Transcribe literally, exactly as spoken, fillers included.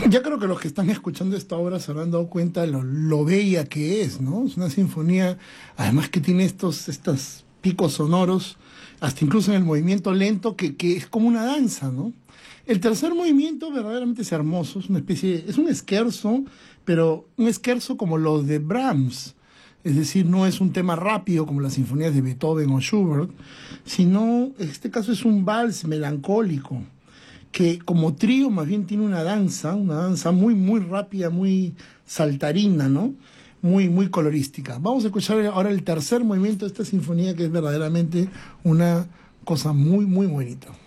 Ya creo que los que están escuchando esta obra se habrán dado cuenta de lo, lo bella que es, ¿no? Es una sinfonía, además que tiene estos, estos picos sonoros, hasta incluso en el movimiento lento, que, que es como una danza, ¿no? El tercer movimiento verdaderamente es hermoso, es una especie, es un scherzo, pero un scherzo como los de Brahms. Es decir, no es un tema rápido como las sinfonías de Beethoven o Schubert, sino, en este caso es un vals melancólico, que como trío más bien tiene una danza, una danza muy, muy rápida, muy saltarina, ¿no? Muy, muy colorística. Vamos a escuchar ahora el tercer movimiento de esta sinfonía, que es verdaderamente una cosa muy, muy bonita.